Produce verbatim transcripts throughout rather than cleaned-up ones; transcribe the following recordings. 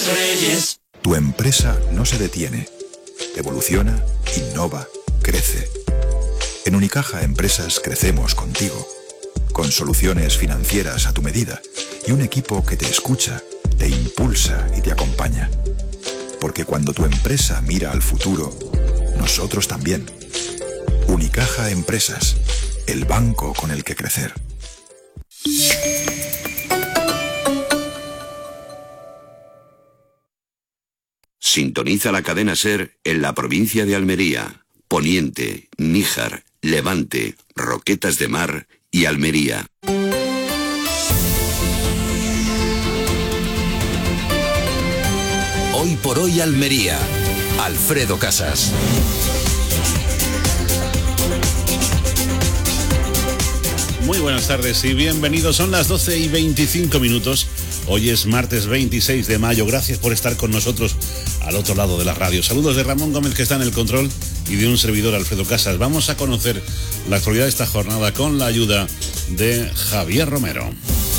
Reyes. Tu empresa no se detiene. Evoluciona, innova, crece. En Unicaja Empresas crecemos contigo, con soluciones financieras a tu medida y un equipo que te escucha, te impulsa y te acompaña. Porque cuando tu empresa mira al futuro, nosotros también. Unicaja Empresas, el banco con el que crecer. Sintoniza la cadena SER en la provincia de Almería, Poniente, Níjar, Levante, Roquetas de Mar y Almería. Hoy por hoy Almería. Alfredo Casas. Muy buenas tardes y bienvenidos. Son las doce y veinticinco minutos. Hoy es martes veintiséis de mayo. Gracias por estar con nosotros al otro lado de la radio. Saludos de Ramón Gómez, que está en el control, y de un servidor, Alfredo Casas. Vamos a conocer la actualidad de esta jornada con la ayuda de Javier Romero.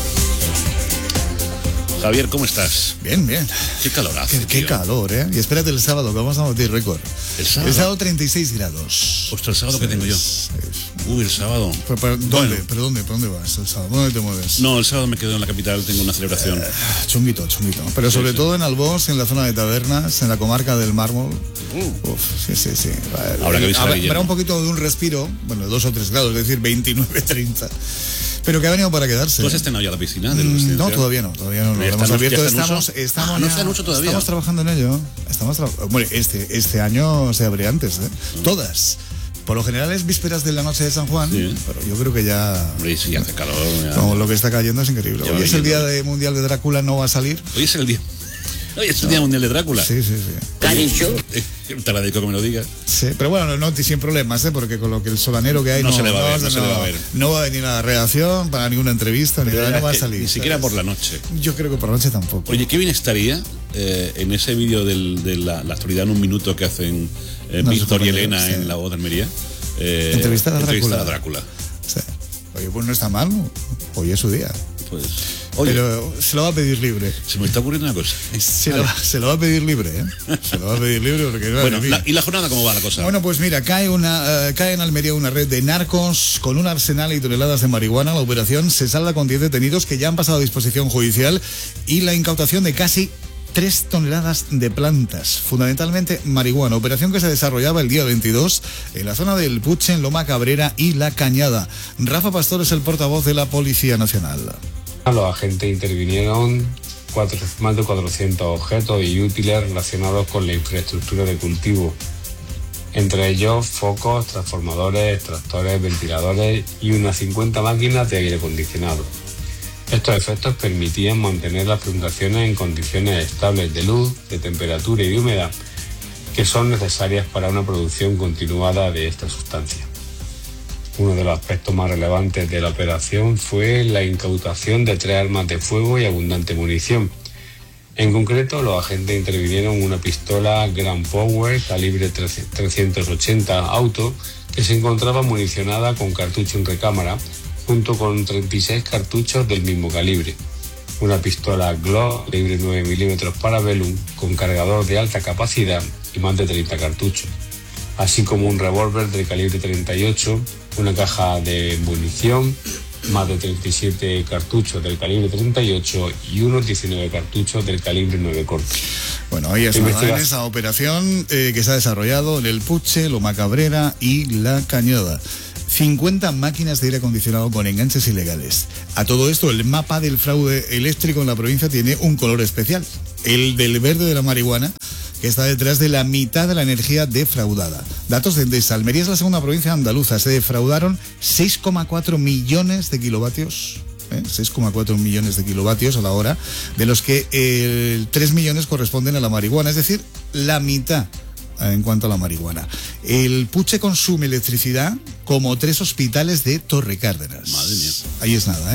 Javier, ¿cómo estás? Bien, bien. Qué calor hace, Qué, qué calor, ¿eh? Y espérate el sábado, que vamos a batir récord. ¿El sábado? El sábado treinta y seis grados. Ostras, ¿el sábado que tengo yo? Es, es... Uy, el sábado. ¿Pero, pero, ¿dónde? Bueno. ¿Pero dónde? ¿Por dónde vas el sábado? ¿Dónde te mueves? No, el sábado me quedo en la capital, tengo una celebración. Eh, chunguito, chunguito. Pero sobre sí, todo sí. en Albós, en la zona de tabernas, en la comarca del Mármol. Uh. Uf, sí, sí, sí. Ahora que veis habrá un poquito de un respiro, bueno, dos o tres grados, es decir, veintinueve, treinta. Pero que ha venido para quedarse. ¿Tú has estrenado ya la piscina de los No, todavía no, todavía no. Lo hemos abierto, estamos, estamos, ah, no está en uso todavía. Estamos trabajando en ello. Estamos tra- bueno, este, este año se abre antes, ¿eh? Mm. Todas. Por lo general es vísperas de la noche de San Juan, sí. Pero yo creo que ya... Hombre, sí, hace calor. Ya. Como lo que está cayendo es increíble. Ya hoy es el día de mundial de Drácula, no va a salir. Hoy es el día... Hoy es el no. día mundial de Drácula. Sí, sí, sí. Cariño. Te agradezco que me lo digas. Sí, pero bueno, no, no sin problemas, ¿eh? Porque con lo que el solanero que hay no, no, se, le va no, a ver, no, no se le va a ver. No va a venir a la redacción para ninguna entrevista, ni nada, no va a salir. Ni siquiera por la noche. Yo creo que por la noche tampoco. Oye, qué bien estaría eh, en ese vídeo del, de la, la actualidad en un minuto que hacen eh, no, Víctor y Elena sí. en la voz de Almería. Eh, entrevistar a Drácula. Entrevistar a Drácula. Sí. Oye, pues no está mal, ¿no? Hoy es su día. Pues... Oye, pero se lo va a pedir libre. Se me está ocurriendo una cosa. Se, lo, se lo va a pedir libre, ¿eh? Se lo va a pedir libre porque no. Bueno, la, ¿y la jornada cómo va la cosa? Bueno, pues mira, cae una uh, cae en Almería una red de narcos con un arsenal y toneladas de marihuana. La operación se salda con diez detenidos que ya han pasado a disposición judicial y la incautación de casi tres toneladas de plantas, fundamentalmente marihuana. Operación que se desarrollaba el día veintidós en la zona del Puche, en Loma Cabrera y La Cañada. Rafa Pastor es el portavoz de la Policía Nacional. Los agentes intervinieron cuatro, más de cuatrocientos objetos y útiles relacionados con la infraestructura de cultivo, entre ellos focos, transformadores, extractores, ventiladores y unas cincuenta máquinas de aire acondicionado. Estos efectos permitían mantener las plantaciones en condiciones estables de luz, de temperatura y de humedad, que son necesarias para una producción continuada de esta sustancia. Uno de los aspectos más relevantes de la operación fue la incautación de tres armas de fuego y abundante munición. En concreto, los agentes intervinieron una pistola Grand Power calibre trescientos ochenta auto que se encontraba municionada con cartucho en recámara, junto con treinta y seis cartuchos del mismo calibre. Una pistola Glock calibre nueve milímetros Parabellum con cargador de alta capacidad y más de treinta cartuchos, así como un revólver de calibre treinta y ocho, una caja de munición, más de treinta y siete cartuchos del calibre treinta y ocho y unos diecinueve cartuchos del calibre nueve corto. Bueno, ahí está en esa operación eh, que se ha desarrollado en el Puche, Loma Cabrera y La Cañada. cincuenta máquinas de aire acondicionado con enganches ilegales. A todo esto, el mapa del fraude eléctrico en la provincia tiene un color especial, el del verde de la marihuana, que está detrás de la mitad de la energía defraudada. Datos de Endesa. Almería es la segunda provincia andaluza. Se defraudaron seis coma cuatro millones de kilovatios. ¿eh? seis coma cuatro millones de kilovatios a la hora, de los que eh, tres millones corresponden a la marihuana, es decir, la mitad en cuanto a la marihuana. El Puche consume electricidad como tres hospitales de Torre Cárdenas. Madre mía. Ahí es nada, ¿eh?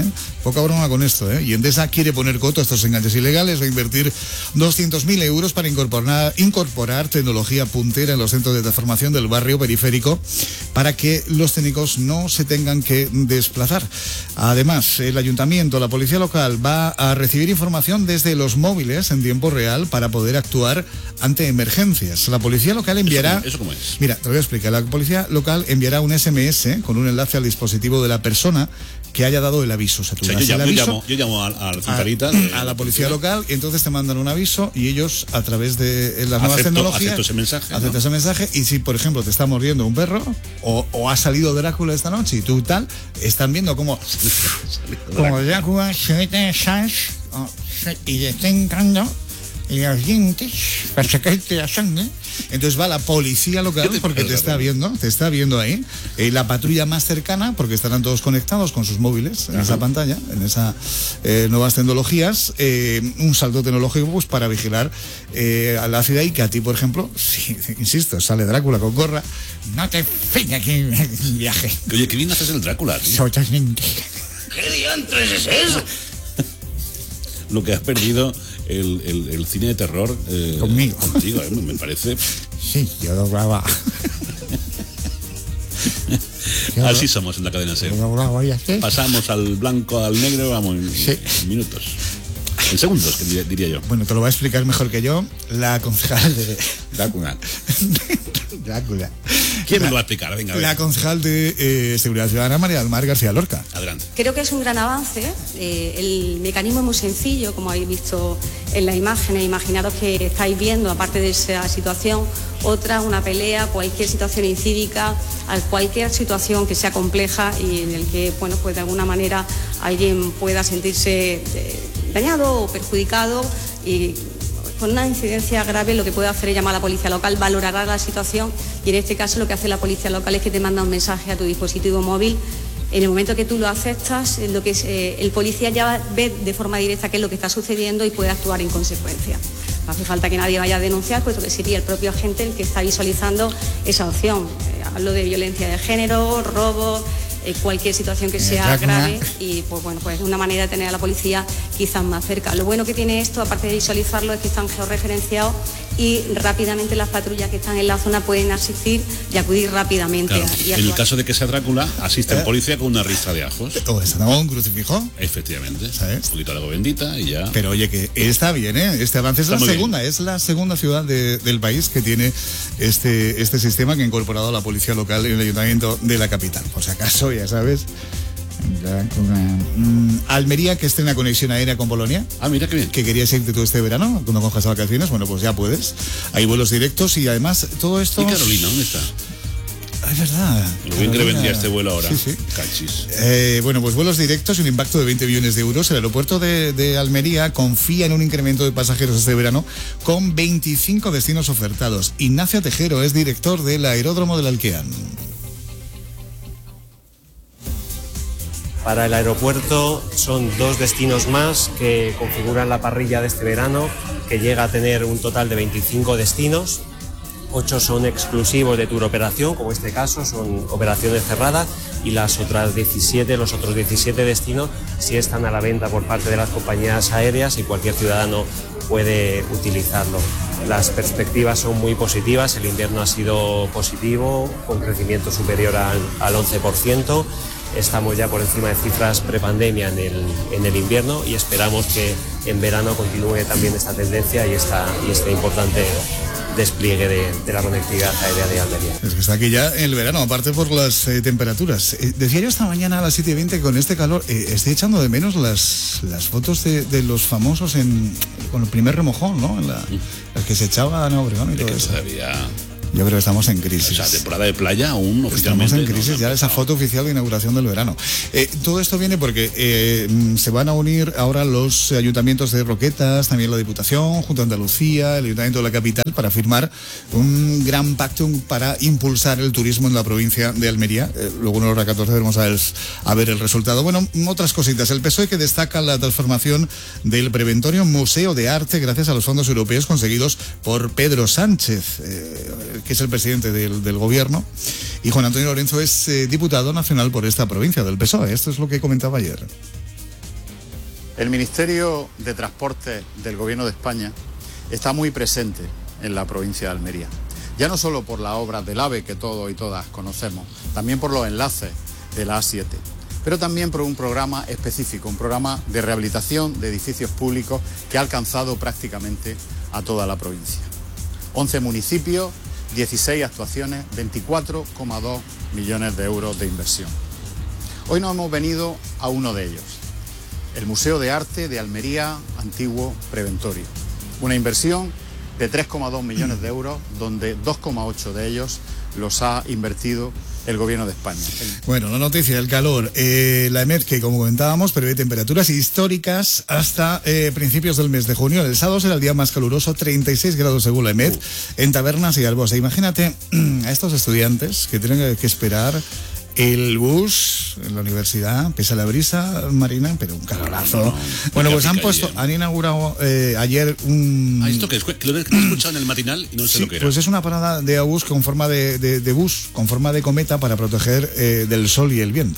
Poca broma con esto, ¿eh? Y Endesa quiere poner coto a estos enganches ilegales, va a invertir doscientos mil euros para incorporar, incorporar tecnología puntera en los centros de transformación del barrio periférico para que los técnicos no se tengan que desplazar. Además, el ayuntamiento, la policía local va a recibir información desde los móviles en tiempo real para poder actuar ante emergencias. La policía local enviará... ¿Eso cómo, eso cómo es? Mira, te voy a explicar. La policía local enviará un ese eme ese con un enlace al dispositivo de la persona que haya dado el aviso. O sea, tú o sea, das yo, el llamo, aviso yo llamo, yo llamo a, a la centralita a, de, a la policía local y entonces te mandan un aviso y ellos a través de las nuevas acepto, tecnologías acepto ese mensaje, acepto ¿no? ese mensaje y si por ejemplo te está mordiendo un perro o, o ha salido Drácula esta noche y tú tal, están viendo cómo como Drácula se mete en el sans y le está entrando en los dientes para sacarte la sangre. Entonces va la policía local porque te está viendo, te está viendo ahí, eh, la patrulla más cercana porque estarán todos conectados con sus móviles en Ajá. esa pantalla, en esas eh, nuevas tecnologías, eh, un salto tecnológico pues para vigilar eh, a la ciudad y que a ti, por ejemplo, si, insisto, sale Drácula con gorra, no te fíes aquí en el viaje. Oye, qué bien haces el Drácula, tío. ¿Qué diantres es eso? Lo que has perdido el, el, el cine de terror eh, conmigo. Contigo, eh, me parece. Sí, yo lo grababa. Así somos en la cadena SER. Pasamos al blanco al negro, vamos, en, sí. en minutos. En segundos, que diría, diría yo. Bueno, te lo va a explicar mejor que yo la concejal de... Drácula. Drácula. ¿Quién me lo va a explicar? Venga, a ver. La concejal de eh, Seguridad Ciudadana, María del Mar García Lorca. Adelante. Creo que es un gran avance. Eh, el mecanismo es muy sencillo, como habéis visto en las imágenes. Imaginaros que estáis viendo, aparte de esa situación, otra, una pelea, cualquier situación incívica, cualquier situación que sea compleja y en el que, bueno, pues de alguna manera alguien pueda sentirse eh, dañado o perjudicado y con una incidencia grave, lo que puede hacer es llamar a la policía local, valorará la situación y en este caso lo que hace la policía local es que te manda un mensaje a tu dispositivo móvil. En el momento que tú lo aceptas, lo que es, eh, el policía ya ve de forma directa qué es lo que está sucediendo y puede actuar en consecuencia. No hace falta que nadie vaya a denunciar, puesto que sería el propio agente el que está visualizando esa opción. Eh, hablo de violencia de género, robo, eh, cualquier situación que sea grave y pues bueno, pues una manera de tener a la policía quizás más cerca. Lo bueno que tiene esto, aparte de visualizarlo, es que están georreferenciados y rápidamente las patrullas que están en la zona pueden asistir y acudir rápidamente. Claro. A, y en el caso de que sea Drácula, asiste en policía con una ristra de ajos. O está un crucifijo. Efectivamente. ¿Sabes? Un poquito de agua bendita y ya. Pero oye, que está bien, ¿eh? Este avance es está la segunda, bien. Es la segunda ciudad de, del país que tiene este, este sistema que ha incorporado a la policía local en el ayuntamiento de la capital. Por si acaso, ya sabes. Almería, que estrena conexión aérea con Polonia. Ah, mira qué bien. Que querías irte tú este verano cuando cojas vacaciones. Bueno, pues ya puedes. Hay vuelos directos y además todo esto. ¿Y Carolina dónde está? Es verdad. Lo bien que le vendría este vuelo ahora. Sí, sí. Cachis. Eh, bueno, pues vuelos directos y un impacto de veinte millones de euros. El aeropuerto de, de Almería confía en un incremento de pasajeros este verano con veinticinco destinos ofertados. Ignacio Tejero es director del aeródromo del Alqueán. Para el aeropuerto son dos destinos más que configuran la parrilla de este verano, que llega a tener un total de veinticinco destinos. ocho son exclusivos de tour operación, como este caso, son operaciones cerradas, y las otras diecisiete, los otros diecisiete destinos sí están a la venta por parte de las compañías aéreas y cualquier ciudadano puede utilizarlo. Las perspectivas son muy positivas, el invierno ha sido positivo, con crecimiento superior al, al once por ciento. Estamos ya por encima de cifras prepandemia en el, en el invierno y esperamos que en verano continúe también esta tendencia y, esta, y este importante despliegue de, de la conectividad aérea de Almería. Es que está aquí ya en el verano, aparte por las eh, temperaturas. Eh, decía yo esta mañana a las siete y veinte que con este calor eh, estoy echando de menos las, las fotos de, de los famosos en, con el primer remojón, ¿no? En la, el que se echaba a Obregón y todo eso. Todavía... Yo creo que estamos en crisis. O sea, temporada de playa aún oficialmente. Estamos en crisis, no, ya no, esa foto oficial de inauguración del verano. Eh, todo esto viene porque eh, se van a unir ahora los ayuntamientos de Roquetas, también la Diputación, Junta de Andalucía, el Ayuntamiento de la Capital, para firmar un gran pacto para impulsar el turismo en la provincia de Almería. Eh, luego en la hora catorce veremos a ver, a ver el resultado. Bueno, otras cositas. El P S O E que destaca la transformación del Preventorio Museo de Arte gracias a los fondos europeos conseguidos por Pedro Sánchez, eh, que es el presidente del, del gobierno, y Juan Antonio Lorenzo es eh, diputado nacional por esta provincia del P S O E. Esto es lo que comentaba ayer. El Ministerio de Transporte del Gobierno de España está muy presente en la provincia de Almería. Ya no solo por las obras del AVE que todos y todas conocemos, también por los enlaces de la A siete, pero también por un programa específico, un programa de rehabilitación de edificios públicos que ha alcanzado prácticamente a toda la provincia. once municipios, dieciséis actuaciones, veinticuatro coma dos millones de euros de inversión. Hoy nos hemos venido a uno de ellos, el Museo de Arte de Almería Antiguo Preventorio. Una inversión de tres coma dos millones de euros, donde dos coma ocho de ellos los ha invertido el Gobierno de España. Bueno, la noticia del calor. Eh, la EMET, que como comentábamos, prevé temperaturas históricas hasta eh, principios del mes de junio. El sábado será el día más caluroso, treinta y seis grados según la EMET, uh. en Tabernas y Albosa. Imagínate a estos estudiantes que tienen que esperar el bus en la universidad, pese a la brisa marina, pero un calorazo. No, bueno, pues han puesto, ayer. han inaugurado eh, ayer un... Ah, esto que, es, que lo he escuchado en el matinal y no sé sí, lo que era. Pues es una parada de autobús con forma de, de, de bus, con forma de cometa para proteger eh, del sol y el viento.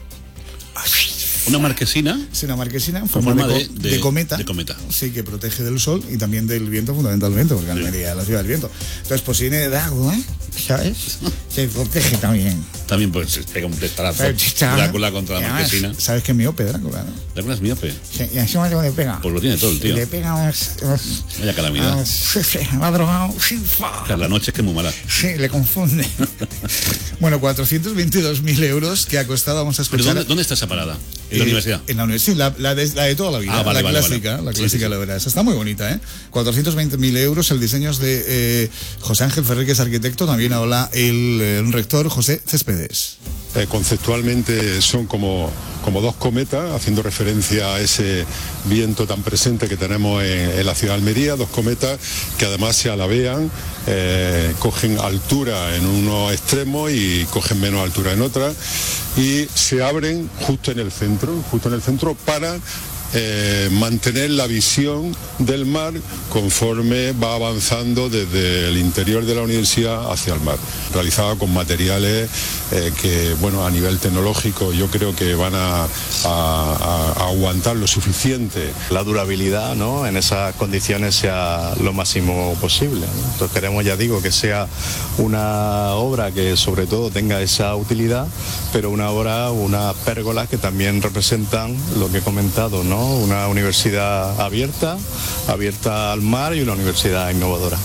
¿Una marquesina? Sí, una marquesina en forma, forma de, de, de, cometa, de cometa. Sí, que protege del sol y también del viento, fundamentalmente, porque sí. Almería es la ciudad del viento. Entonces, pues si viene de agua, ¿sabes? Se protege también. También pues se pega un testarazo Drácula contra la además, marquesina. ¿Sabes que es miope, Drácula, no? Drácula es miope. Sí, y encima le pega. Pues lo tiene todo el tío. Le pega unos... Vaya calamidad. Va drogado. Claro, la noche es que es muy mala. Sí, le confunde. Bueno, cuatrocientos veintidós mil euros que ha costado, vamos a escuchar. ¿Pero dónde, dónde está esa parada? ¿En la eh, universidad? En la universidad, la, la, de, la de toda la vida, ah, vale, la vale, clásica, vale. la clásica, sí, sí, la verás. Está muy bonita, ¿eh? cuatrocientos veinte mil euros, el diseño es de eh, José Ángel Ferrer, que es arquitecto, también habla el, el rector José Céspedes. Eh, conceptualmente son como, como dos cometas, haciendo referencia a ese viento tan presente que tenemos en, en la ciudad de Almería, dos cometas que además se alabean, eh, cogen altura en unos extremos y cogen menos altura en otras, y se abren justo en el centro, justo en el centro para Eh, mantener la visión del mar conforme va avanzando desde el interior de la universidad hacia el mar, realizada con materiales eh, que, bueno, a nivel tecnológico yo creo que van a, a, a aguantar lo suficiente. La durabilidad, ¿no?, en esas condiciones sea lo máximo posible, ¿no? Entonces queremos, ya digo, que sea una obra que sobre todo tenga esa utilidad, pero una obra, unas pérgolas que también representan lo que he comentado, ¿no? Una universidad abierta, abierta al mar y una universidad innovadora.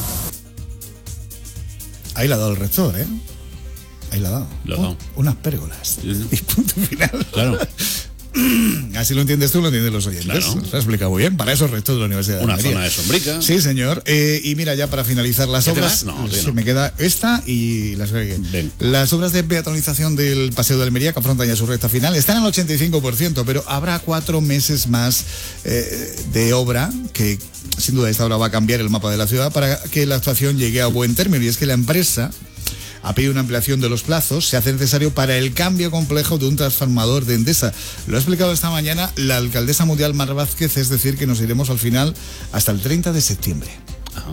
Ahí la ha dado el rector, ¿eh? Ahí la ha dado. Lo ha dado. Unas pérgolas. Sí. Y punto final. Claro. Así lo entiendes tú, lo entienden los oyentes. Claro. Lo has explicado muy bien. Para eso el rector de la Universidad de Una Almería. zona de sombrica. Sí, señor. Eh, y mira, ya para finalizar las obras, no, sí, no. me queda esta y las las obras de peatonalización del Paseo de Almería, que afrontan ya su recta final, están al ochenta y cinco por ciento, pero habrá cuatro meses más eh, de obra que sin duda esta obra va a cambiar el mapa de la ciudad para que la actuación llegue a buen término. Y es que la empresa ha pedido una ampliación de los plazos, se hace necesario para el cambio complejo de un transformador de Endesa. Lo ha explicado esta mañana la alcaldesa mundial Mar Vázquez, es decir, que nos iremos al final hasta el treinta de septiembre. Ajá.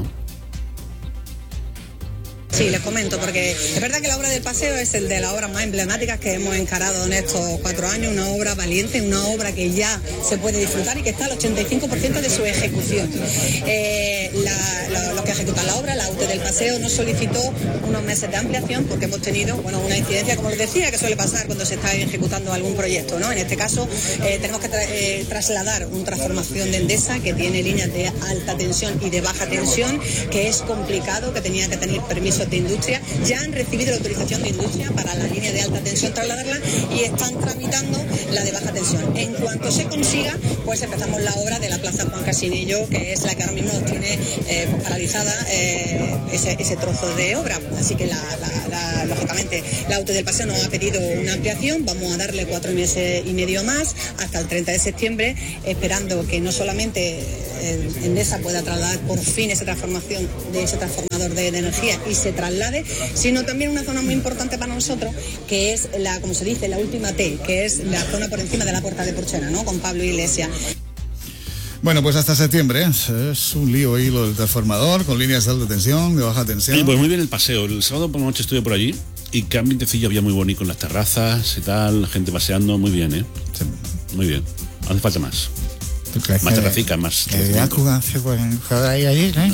Sí, les comento, porque es verdad que la obra del paseo es el de las obras más emblemáticas que hemos encarado en estos cuatro años, una obra valiente, una obra que ya se puede disfrutar y que está al ochenta y cinco por ciento de su ejecución. Eh, la, la, los que ejecutan la obra, la U T E del paseo, nos solicitó unos meses de ampliación porque hemos tenido, bueno, una incidencia, como les decía, que suele pasar cuando se está ejecutando algún proyecto, ¿no? En este caso, eh, tenemos que tra eh, trasladar una transformación de Endesa que tiene líneas de alta tensión y de baja tensión, que es complicado, que tenía que tener permiso de industria. Ya han recibido la autorización de industria para la línea de alta tensión trasladarla y están tramitando la de baja tensión. En cuanto se consiga, pues empezamos la obra de la Plaza Juan Casinillo, que es la que ahora mismo tiene eh, paralizada eh, ese, ese trozo de obra. Así que la, la, la, lógicamente la U T E del paseo nos ha pedido una ampliación, vamos a darle cuatro meses y medio más hasta el treinta de septiembre, esperando que no solamente eh, Endesa pueda trasladar por fin esa transformación de ese transformador de, de energía y se traslade, sino también una zona muy importante para nosotros, que es la, como se dice, la última T, que es la zona por encima de la Puerta de Porchera, ¿no?, con Pablo Iglesias. Bueno, pues hasta septiembre, ¿eh? Es un lío ahí lo del transformador, con líneas de alta tensión, de baja tensión. Sí, pues muy bien el paseo. El sábado por la noche estuve por allí y qué ambientecillo había muy bonito en las terrazas y tal, la gente paseando, muy bien, ¿eh? Sí. Muy bien. Hace falta más. Más terracica, más... Drácula se pueden joder ahí, ahí, ¿eh?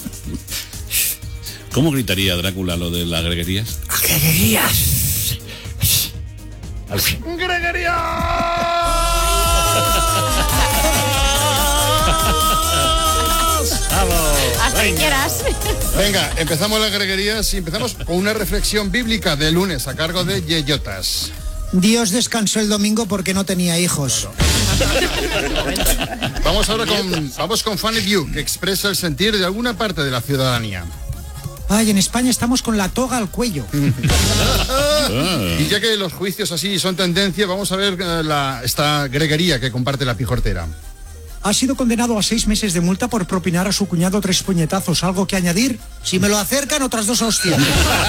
¿Cómo gritaría Drácula lo de las greguerías? ¡Greguerías! ¡Greguerías! ¡Vamos! Hasta que quieras. Venga, empezamos las greguerías y empezamos con una reflexión bíblica de lunes a cargo de Yeyotas. Dios descansó el domingo porque no tenía hijos. Vamos ahora con, vamos con Funny View, que expresa el sentir de alguna parte de la ciudadanía. Ay, en España estamos con la toga al cuello. Y ya que los juicios así son tendencia, vamos a ver la, esta greguería que comparte la pijortera. Ha sido condenado a seis meses de multa por propinar a su cuñado tres puñetazos. ¿Algo que añadir? Si me lo acercan, otras dos hostias.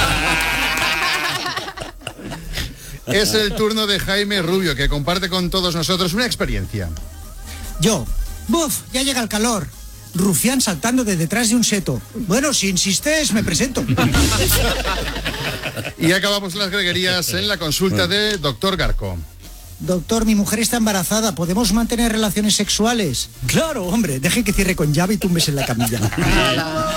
Es el turno de Jaime Rubio, que comparte con todos nosotros una experiencia. Yo. Buf, ya llega el calor. Rufián saltando de detrás de un seto. Bueno, si insistes, me presento. Y acabamos las greguerías en la consulta de doctor Garco. Doctor, mi mujer está embarazada. ¿Podemos mantener relaciones sexuales? Claro, hombre. Deje que cierre con llave y tumbes en la camilla.